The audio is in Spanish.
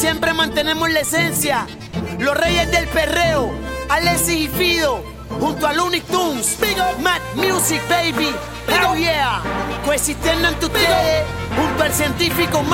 Siempre mantenemos la esencia. Los reyes del perreo, Alexis y Fido, junto a Looney Tunes. Mad Music, baby. Oh yeah. Coexistiendo ante ustedes, junto al científico